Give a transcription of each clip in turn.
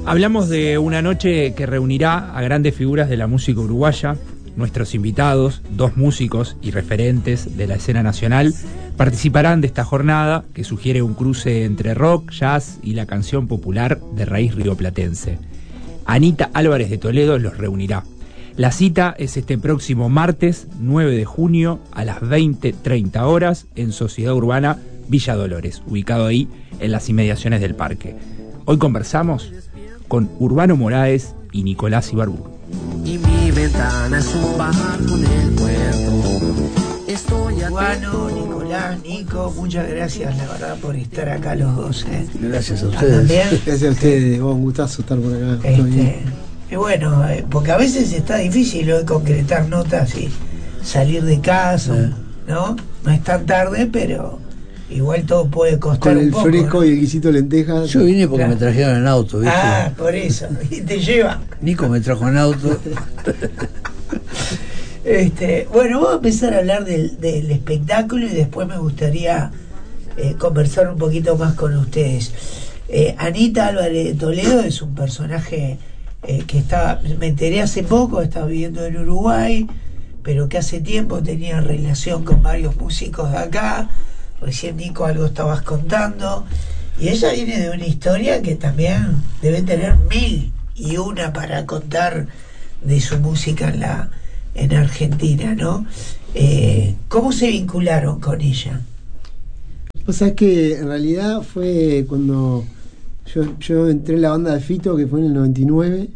Hablamos de una noche que reunirá a grandes figuras de la música uruguaya. Nuestros invitados, 2 músicos y referentes de la escena nacional, participarán de esta jornada que sugiere un cruce entre rock, jazz y la canción popular de raíz rioplatense. Anita Álvarez de Toledo los reunirá. La cita es este próximo martes 9 de junio a las 20:30 horas en Sociedad Urbana Villa Dolores, ubicado ahí en las inmediaciones del parque. Hoy conversamos con Urbano Moraes y Nicolás Ibarburu. Y mi ventana es un bar con el puerto. Estoy Urbano, Nicolás, Nico, muchas gracias, la verdad, por estar acá los dos. Gracias a ustedes. Gracias a ustedes, un gustazo estar por acá. Y bueno, porque a veces está difícil de concretar notas y salir de casa, ¿no? No es tan tarde, pero igual todo puede costar con un poco. Con el fresco, ¿no? Y el guisito de lentejas. Yo vine porque me trajeron en auto, ¿viste? Ah, por eso. Y te lleva. Nico me trajo en auto. Bueno, vamos a empezar a hablar del espectáculo y después me gustaría conversar un poquito más con ustedes. Anita Álvarez de Toledo es un personaje que me enteré hace poco, estaba viviendo en Uruguay, pero que hace tiempo tenía relación con varios músicos de acá. Recién, Nico, algo estabas contando, y ella viene de una historia que también debe tener 1001 para contar de su música en Argentina, ¿no? ¿Cómo se vincularon con ella? O sea, es que en realidad fue cuando yo entré en la banda de Fito, que fue en el 99.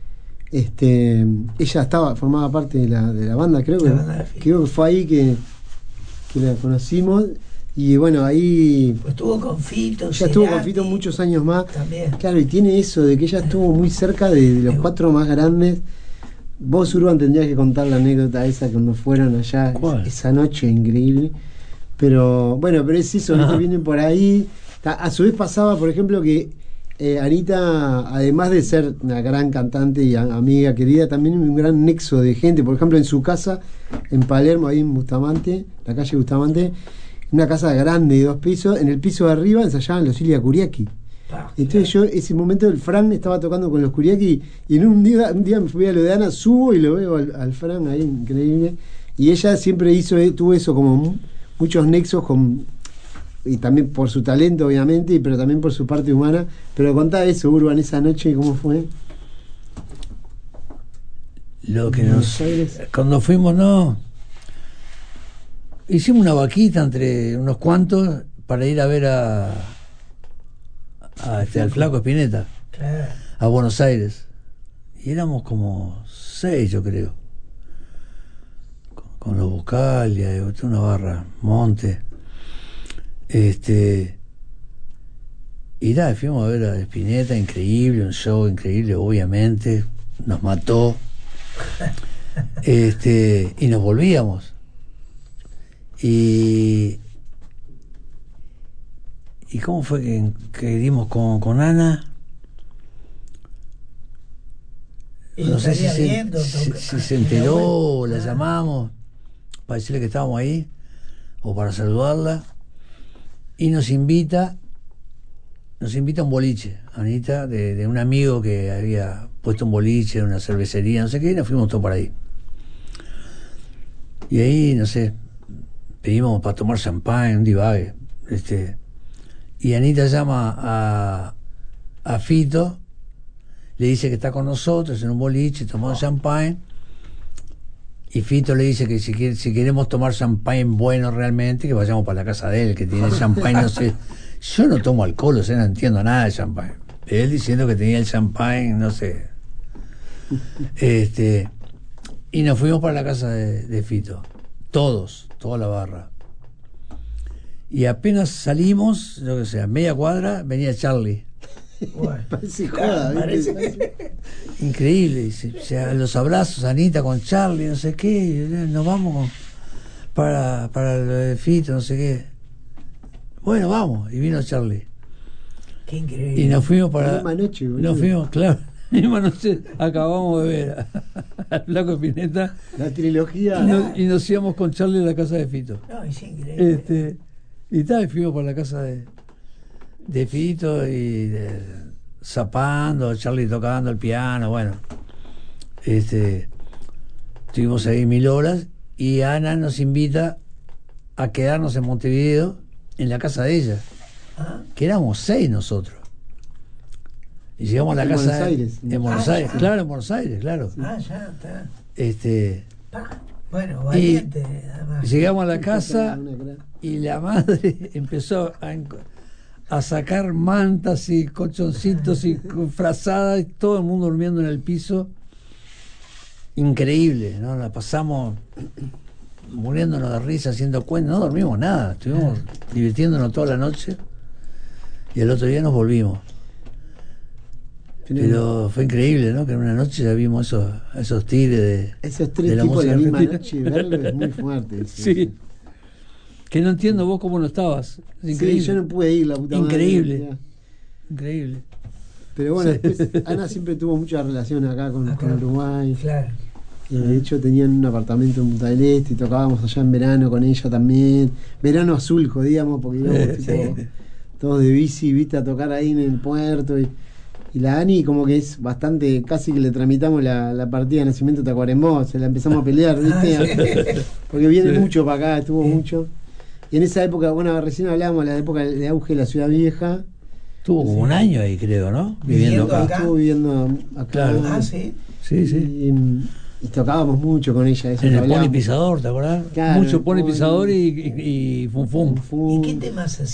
Ella formaba parte de la banda, creo que fue ahí que la conocimos. Y bueno, ahí pues estuvo con Fito. Ya estuvo con Fito muchos años más. También. Claro, y tiene eso de que ella estuvo muy cerca de los 4 más grandes. Vos, Urban, tendrías que contar la anécdota esa cuando fueron allá. Esa noche increíble. Pero bueno, pero es eso, que vienen por ahí. A su vez pasaba, por ejemplo, que Anita, además de ser una gran cantante y amiga querida, también un gran nexo de gente. Por ejemplo, en su casa, en Palermo, ahí en Bustamante, la calle Bustamante, una casa grande de 2 pisos, en el piso de arriba ensayaban los Ilia Kuriaki. Entonces yo, ese momento, el Fran estaba tocando con los Kuriaki, y en un día me fui a lo de Ana, subo y lo veo al Fran ahí, increíble. Y ella siempre tuvo eso, como muchos nexos y también por su talento, obviamente, pero también por su parte humana. Pero contá eso, Urban, esa noche, ¿cómo fue? Lo que cuando fuimos, hicimos una vaquita entre unos cuantos para ir a ver al Flaco Spinetta, a Buenos Aires, y éramos como 6, yo creo, con los Buscalia y una barra Monte, y nada, fuimos a ver a Spinetta, increíble, un show increíble, obviamente nos mató. Y nos volvíamos. ¿Y cómo fue que dimos con Ana? No sé si se enteró, la llamamos para decirle que estábamos ahí o para saludarla, y nos invita a un boliche, Anita, de un amigo que había puesto un boliche, una cervecería, no sé qué, y nos fuimos todos para ahí. Y ahí, no sé, pedimos para tomar champán, un divague, y Anita llama a Fito, le dice que está con nosotros en un boliche, tomamos champán, y Fito le dice que si queremos tomar champán bueno realmente, que vayamos para la casa de él, que tiene champán, no sé. Yo no tomo alcohol, o sea, no entiendo nada de champán. Él diciendo que tenía el champán, no sé. Y nos fuimos para la casa de Fito. Toda la barra. Y apenas salimos, yo que sé, a media cuadra, venía Charlie. Bueno, parece. Increíble, dice, o sea, los abrazos, Anita con Charlie, no sé qué, nos vamos para lo de Fito, no sé qué. Bueno, vamos, y vino Charlie. Qué increíble. Y nos fuimos para. La misma noche, boludo. Nos fuimos, claro. La misma noche acabamos de ver al Flaco Spinetta. La trilogía. Y nos íbamos con Charlie a la casa de Fito. No, es increíble. Y fuimos para la casa de Fito y zapando, Charlie tocando el piano, bueno. Estuvimos ahí 1000 horas y Ana nos invita a quedarnos en Montevideo en la casa de ella, que éramos 6 nosotros. Y llegamos a la casa Buenos Aires. en Buenos Aires, claro, en Buenos Aires, claro. Ya está. Bueno, valiente, además. Llegamos a la casa y la madre empezó a sacar mantas y colchoncitos y frazadas, y todo el mundo durmiendo en el piso. Increíble, ¿no? La pasamos muriéndonos de risa, haciendo cuentas, no dormimos nada, estuvimos divirtiéndonos toda la noche y el otro día nos volvimos. Pero fue increíble, ¿no? Que en una noche ya vimos esos tigres esos de tres la tipos música la misma argentina. noche, verlo es muy fuerte. Sí. Que no entiendo vos cómo no estabas. Es increíble. Sí, yo no pude ir, la puta Increíble. madre. Increíble. Pero bueno, después Ana siempre tuvo mucha relación acá con Uruguay. Claro. De hecho tenían un apartamento en Punta del Este y tocábamos allá en verano con ella también. Verano azul, jodíamos, porque íbamos tipo, todos de bici, viste, a tocar ahí en el puerto. Y la Ani como que es bastante, casi que le tramitamos la partida de nacimiento de Tacuarembó, se la empezamos a pelear, ¿viste? Porque viene mucho para acá, estuvo mucho. Y en esa época, bueno, recién hablábamos de la época de auge de la Ciudad Vieja. Estuvo como un año ahí, creo, ¿no? Viviendo acá. Estuvo viviendo acá. Claro. Sí. Sí. Y tocábamos mucho con ella. Eso En el hablábamos. Pony Pisador, ¿te acordás? Claro, Mucho el Pony Pony. Pisador y Fum Fum. ¿Y qué temas hacían?